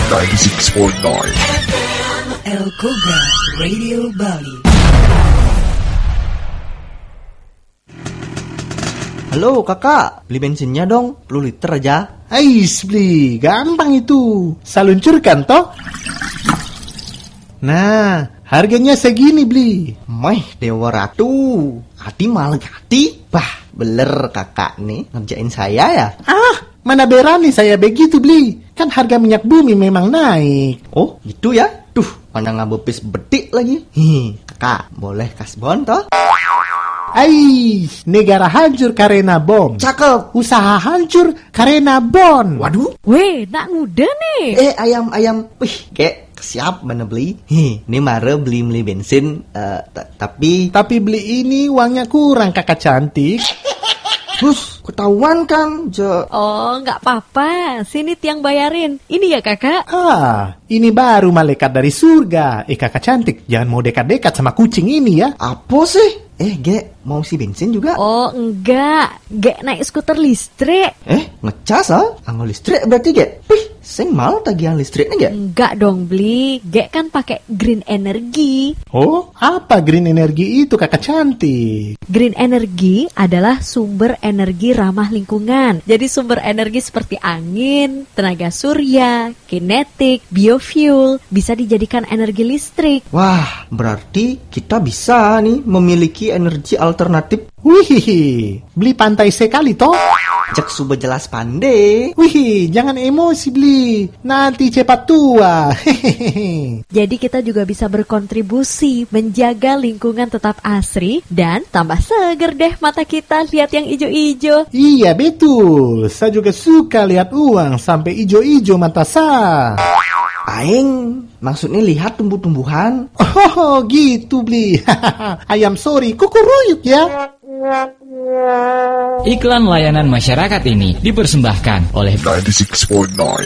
96.9 El Cobra Radio Bali. Halo kakak, beli bensinnya dong, 10 liter aja. Ais beli, gampang itu. Saluncurkan toh. Nah, harganya segini beli. Meh, Dewa Ratu, hati malah hati. Bah, beler kakak nih, ngerjain saya ya. Mana berani saya begitu beli. Kan harga minyak bumi memang naik. Oh, gitu ya? Duh, mana ngabepis bedik lagi. Kakak, boleh kasbon toh? Ais, negara hancur karena bom. Cakep. Usaha hancur karena bom. Waduh. Weh, nak muda nih. Ayam. Wih, kayak siap mana beli. Ini mare beli bensin, tapi beli ini uangnya kurang kakak cantik. Bus, ketahuan kan, Oh, nggak apa-apa. Sini tiang bayarin. Ini ya kakak. Ini baru malaikat dari surga. Kakak cantik, jangan mau dekat-dekat sama kucing ini ya. Apa sih? Gek, mau si bensin juga? Oh, enggak. Gek naik skuter listrik. Ngecas anggo listrik berarti Gek? Wih, sing mal tagihan listriknya Gek? Enggak dong, beli. Gek kan pakai green energy. Oh, apa green energy itu kakak cantik? Green energy adalah sumber energi ramah lingkungan. Jadi sumber energi seperti angin, tenaga surya, kinetik, biofuel bisa dijadikan energi listrik. Wah, berarti kita bisa nih memiliki energi alternatif. Wih, beli pantai sekali toh. Cek sudah jelas pandai. Wih, jangan emosi beli. Nanti cepat tua. Hehehe. Jadi kita juga bisa berkontribusi menjaga lingkungan tetap asri dan tambah seger deh mata kita lihat yang ijo-ijo. Iya betul. Saya juga suka lihat uang sampai ijo-ijo mata saya. Aing, maksudnya lihat tumbuh-tumbuhan. Oh, gitu beli. Ayam sorry, kukuruyuk ya. Iklan layanan masyarakat ini dipersembahkan oleh 96.9